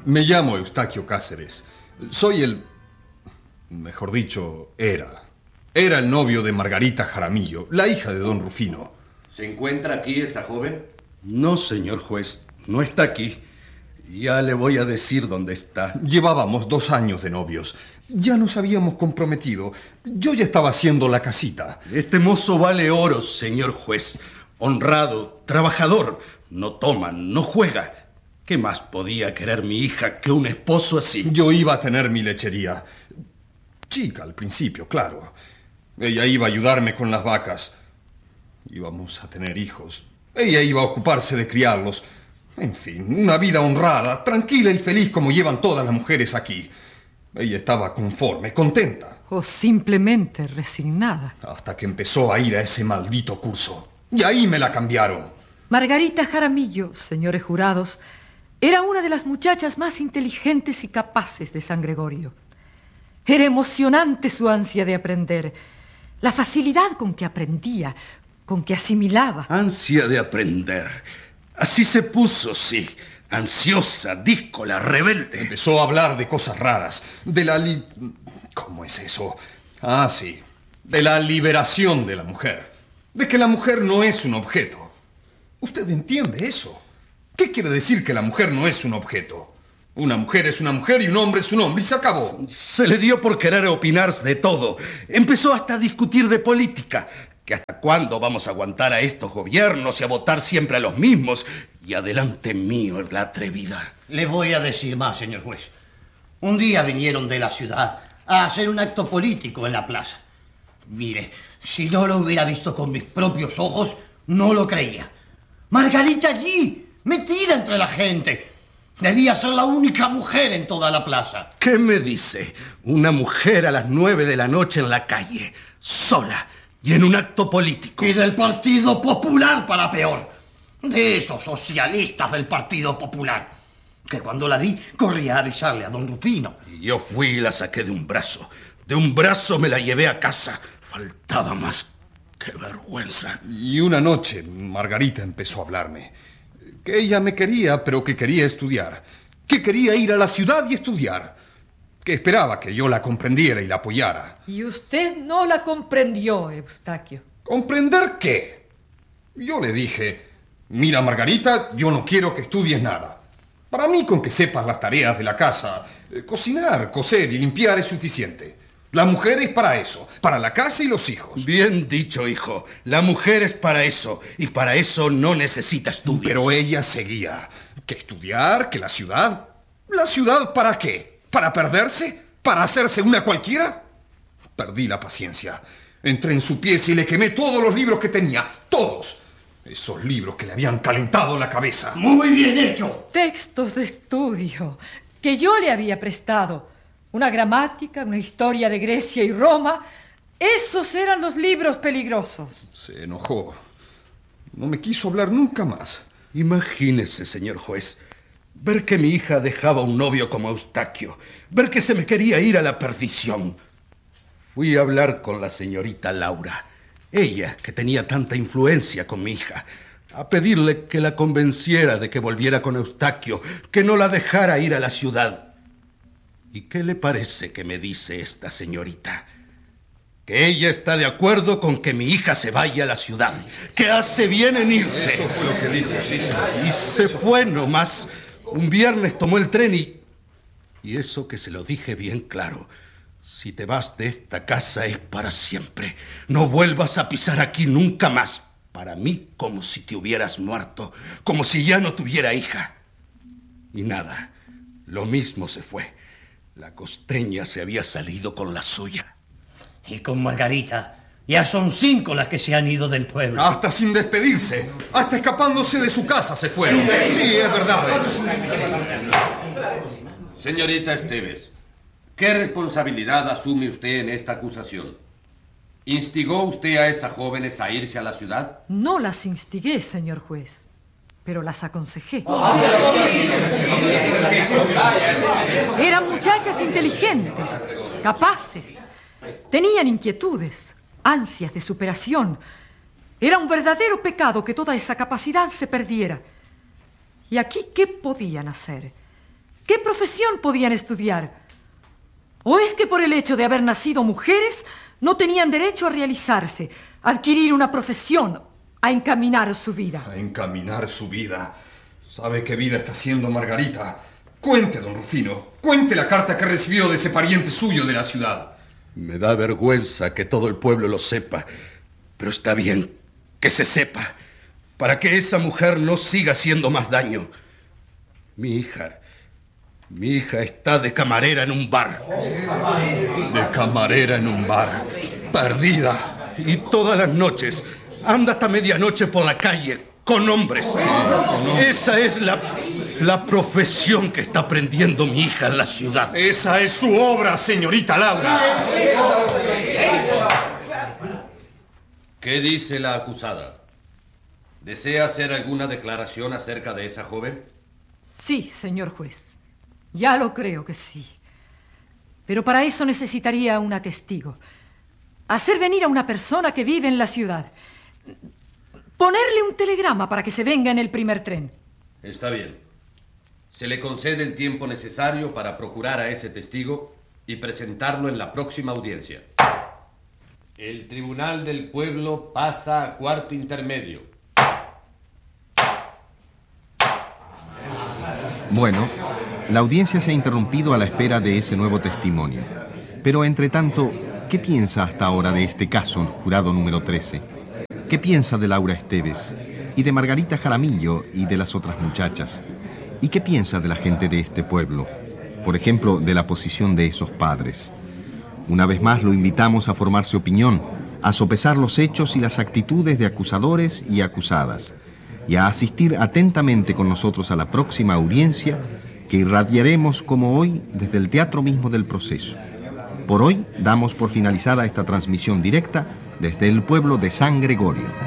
Me llamo Eustaquio Cáceres. Soy el... Mejor dicho, era el novio de Margarita Jaramillo, la hija de don Rufino. ¿Se encuentra aquí esa joven? No, señor juez, no está aquí. Ya le voy a decir dónde está. Llevábamos 2 años de novios. Ya nos habíamos comprometido. Yo ya estaba haciendo la casita. Este mozo vale oro, señor juez. Honrado, trabajador. No toma, no juega. ¿Qué más podía querer mi hija que un esposo así? Yo iba a tener mi lechería. Chica al principio, claro. Ella iba a ayudarme con las vacas. Íbamos a tener hijos. Ella iba a ocuparse de criarlos. En fin, una vida honrada, tranquila y feliz como llevan todas las mujeres aquí. Ella estaba conforme, contenta. O simplemente resignada. Hasta que empezó a ir a ese maldito curso. Y ahí me la cambiaron. Margarita Jaramillo, señores jurados, era una de las muchachas más inteligentes y capaces de San Gregorio. Era emocionante su ansia de aprender, la facilidad con que aprendía, con que asimilaba. Ansia de aprender. Así se puso, sí. Ansiosa, díscola, rebelde. Empezó a hablar de cosas raras, de la ¿Cómo es eso? Ah, sí. De la liberación de la mujer. De que la mujer no es un objeto. ¿Usted entiende eso? ¿Qué quiere decir que la mujer no es un objeto? Una mujer es una mujer y un hombre es un hombre y se acabó. Se le dio por querer opinar de todo. Empezó hasta a discutir de política. Que hasta cuándo vamos a aguantar a estos gobiernos y a votar siempre a los mismos. Y adelante mío la atrevida. Le voy a decir más, señor juez. Un día vinieron de la ciudad a hacer un acto político en la plaza. Mire, si no lo hubiera visto con mis propios ojos, no lo creía. Margarita allí, metida entre la gente. Debía ser la única mujer en toda la plaza. ¿Qué me dice? Una mujer a las 9 de la noche en la calle, sola y en un acto político. Y del Partido Popular para peor. De esos socialistas del Partido Popular. Que cuando la vi, corría a avisarle a don Rufino. Y yo fui y la saqué de un brazo. De un brazo me la llevé a casa. Faltaba más. ¡Qué vergüenza! Y una noche Margarita empezó a hablarme. Que ella me quería, pero que quería estudiar. Que quería ir a la ciudad y estudiar. Que esperaba que yo la comprendiera y la apoyara. Y usted no la comprendió, Eustaquio. ¿Comprender qué? Yo le dije, mira, Margarita, yo no quiero que estudies nada. Para mí, con que sepas las tareas de la casa, cocinar, coser y limpiar es suficiente. La mujer es para eso, para la casa y los hijos. Bien dicho, hijo. La mujer es para eso, y para eso no necesita estudios. Pero ella seguía. ¿Que estudiar? ¿Que la ciudad? ¿La ciudad para qué? ¿Para perderse? ¿Para hacerse una cualquiera? Perdí la paciencia. Entré en su pieza y le quemé todos los libros que tenía. ¡Todos! Esos libros que le habían calentado la cabeza. ¡Muy bien hecho! Textos de estudio que yo le había prestado. Una gramática, una historia de Grecia y Roma. Esos eran los libros peligrosos. Se enojó. No me quiso hablar nunca más. Imagínese, señor juez, ver que mi hija dejaba un novio como Eustaquio. Ver que se me quería ir a la perdición. Fui a hablar con la señorita Laura. Ella, que tenía tanta influencia con mi hija, a pedirle que la convenciera de que volviera con Eustaquio, que no la dejara ir a la ciudad. ¿Y qué le parece que me dice esta señorita? Que ella está de acuerdo con que mi hija se vaya a la ciudad, que hace bien en irse. Eso fue lo que dijo, sí, señor. Y se fue nomás. Un viernes tomó el tren y eso que se lo dije bien claro. Si te vas de esta casa es para siempre. No vuelvas a pisar aquí nunca más. Para mí, como si te hubieras muerto, como si ya no tuviera hija. Y nada, lo mismo se fue. La costeña se había salido con la suya. Y con Margarita, ya son 5 las que se han ido del pueblo. Hasta sin despedirse, hasta escapándose de su casa se fueron. Sí, es verdad. Señorita Esteves, ¿qué responsabilidad asume usted en esta acusación? ¿Instigó usted a esas jóvenes a irse a la ciudad? No las instigué, señor juez, pero las aconsejé. Eran muchachas inteligentes, capaces. Tenían inquietudes, ansias de superación. Era un verdadero pecado que toda esa capacidad se perdiera. ¿Y aquí qué podían hacer? ¿Qué profesión podían estudiar? ¿O es que por el hecho de haber nacido mujeres no tenían derecho a realizarse, a adquirir una profesión, a encaminar su vida? A encaminar su vida. ¿Sabe qué vida está haciendo Margarita? Cuente, don Rufino, cuente la carta que recibió de ese pariente suyo de la ciudad. Me da vergüenza que todo el pueblo lo sepa, pero está bien que se sepa, para que esa mujer no siga haciendo más daño. Mi hija está de camarera en un bar. De camarera en un bar. Perdida. Y todas las noches anda hasta medianoche por la calle con hombres. Esa es la profesión que está aprendiendo mi hija en la ciudad. Esa es su obra, señorita Laura. ¿Qué dice la acusada? ¿Desea hacer alguna declaración acerca de esa joven? Sí, señor juez. Ya lo creo que sí. Pero para eso necesitaría una testigo. Hacer venir a una persona que vive en la ciudad. Ponerle un telegrama para que se venga en el primer tren. Está bien. Se le concede el tiempo necesario para procurar a ese testigo y presentarlo en la próxima audiencia. El Tribunal del Pueblo pasa a cuarto intermedio. Bueno, la audiencia se ha interrumpido a la espera de ese nuevo testimonio. Pero, entre tanto, ¿qué piensa hasta ahora de este caso el jurado número 13? ¿Qué piensa de Laura Esteves? Y de Margarita Jaramillo y de las otras muchachas. ¿Y qué piensa de la gente de este pueblo? Por ejemplo, de la posición de esos padres. Una vez más lo invitamos a formarse opinión, a sopesar los hechos y las actitudes de acusadores y acusadas, y a asistir atentamente con nosotros a la próxima audiencia que irradiaremos como hoy desde el teatro mismo del proceso. Por hoy damos por finalizada esta transmisión directa desde el pueblo de San Gregorio.